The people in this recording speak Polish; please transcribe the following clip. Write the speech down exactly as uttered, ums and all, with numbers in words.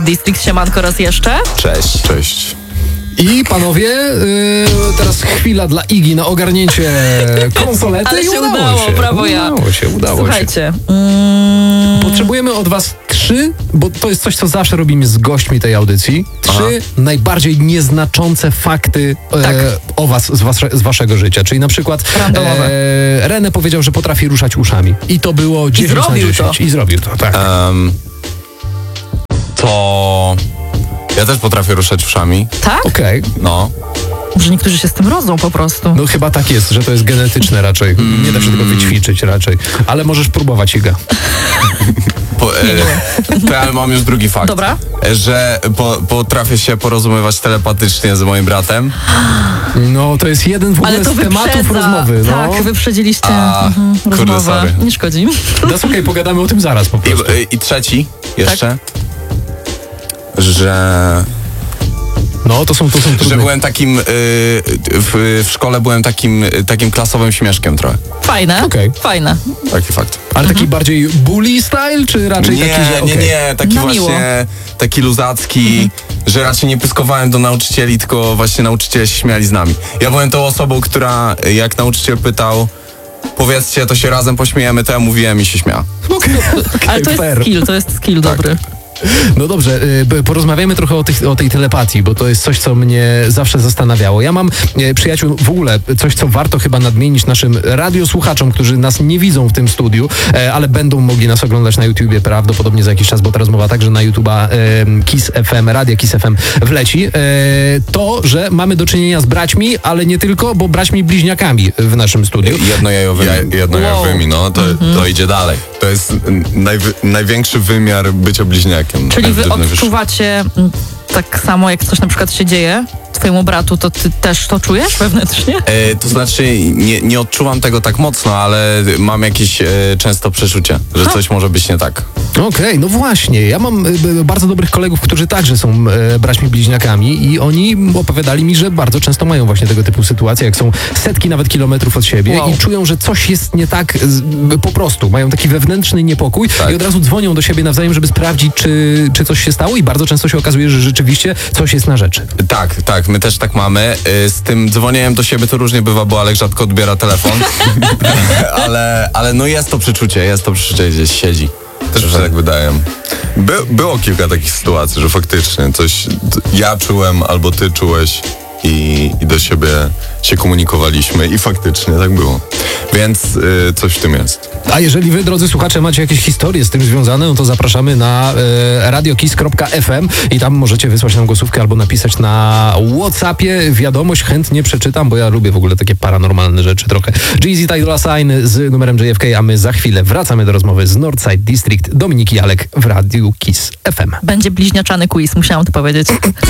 District, siemanko raz jeszcze. Cześć. Cześć. I panowie, yy, teraz chwila dla Igi na ogarnięcie konsolety. Ale i się udało udało, się. brawo ja. Udało się, udało Słuchajcie. się. Mm, Potrzebujemy od was trzy, bo to jest coś, co zawsze robimy z gośćmi tej audycji. Trzy Aha. najbardziej nieznaczące fakty e, Tak. o was z, wasze, z waszego życia. Czyli na przykład Randomowe. e, René powiedział, że potrafi ruszać uszami. I to było dziesięć na zrobił dziesięć. to. I zrobił to, tak. Um, to... Ja też potrafię ruszać uszami. tak? Okej. No. Może niektórzy się z tym rodzą po prostu. No chyba tak jest, że to jest genetyczne raczej. Nie da się tego wyćwiczyć raczej. Ale możesz próbować, Iga. Po, e, to ja mam już drugi fakt. Dobra. E, Że po, potrafię się porozumiewać telepatycznie z moim bratem. No to jest jeden w ogóle Ale to z tematów wyprzedza. rozmowy. No. Tak, wyprzedziliście A, mhm, kurde, rozmowę. sorry. Nie szkodzi. No okej, pogadamy o tym zaraz po prostu. I, I trzeci jeszcze, że... No to są, to są Że trudne. byłem takim, y, w, w szkole byłem takim, takim klasowym śmieszkiem trochę. Fajne, Okej. fajne. Taki fakt. Ale taki bardziej bully style, czy raczej Nie, taki, że nie, okej. nie, taki Na właśnie, miło. taki luzacki, że raczej nie pyskowałem do nauczycieli, tylko właśnie nauczyciele się śmiali z nami. Ja byłem tą osobą, która jak nauczyciel pytał, powiedzcie, to się razem pośmiejemy, to ja mówiłem i się śmiała. Okej, okej, Ale to jest fair. skill, to jest skill dobry. No dobrze, y, porozmawiajmy trochę o, tych, o tej telepatii, bo to jest coś, co mnie zawsze zastanawiało. Ja mam, y, przyjaciół, w ogóle coś, co warto chyba nadmienić naszym radiosłuchaczom, którzy nas nie widzą w tym studiu, y, ale będą mogli nas oglądać na YouTubie prawdopodobnie za jakiś czas, bo ta rozmowa także na YouTube'a y, Kiss F M, Radia Kiss F M wleci. Y, to, że mamy do czynienia z braćmi, ale nie tylko, bo braćmi bliźniakami w naszym studiu. Jednojajowymi. Ja, jednojajowymi, no to, to idzie dalej. To jest najwy, największy wymiar bycia bliźniakiem. Czyli wy Najwyższy. odczuwacie mm, tak samo, jak coś na przykład się dzieje twojemu bratu, to ty też to czujesz wewnętrznie? E, to znaczy, nie, nie odczuwam tego tak mocno, ale mam jakieś e, często przeczucie, że coś może być nie tak. Okej, no właśnie. Ja mam y, bardzo dobrych kolegów, którzy także są y, braćmi bliźniakami i oni opowiadali mi, że bardzo często mają właśnie tego typu sytuacje, jak są setki nawet kilometrów od siebie Wow. i czują, że coś jest nie tak z, y, po prostu. Mają taki wewnętrzny niepokój Tak. i od razu dzwonią do siebie nawzajem, żeby sprawdzić, czy, czy coś się stało i bardzo często się okazuje, że rzeczywiście coś jest na rzeczy. Tak, tak, my też tak mamy. E, z tym dzwonieniem do siebie to różnie bywa, bo Alek rzadko odbiera telefon. ale, ale no jest to przeczucie, jest to przeczucie, gdzieś siedzi. Też mi się tak wydaje. By, było kilka takich sytuacji, że faktycznie coś t- ja czułem albo ty czułeś i, i do siebie się komunikowaliśmy i faktycznie tak było. Więc y, coś w tym jest. A jeżeli wy, drodzy słuchacze, macie jakieś historie z tym związane, no to zapraszamy na e, radiokiss kropka f m i tam możecie wysłać nam głosówkę albo napisać na WhatsAppie wiadomość, chętnie przeczytam, bo ja lubię w ogóle takie paranormalne rzeczy trochę. Jeezy Tidal Sign z numerem J F K, a my za chwilę wracamy do rozmowy z Northside District. Dominik Jalek w Radiu Kiss F M. Będzie bliźniaczany quiz, musiałam to powiedzieć.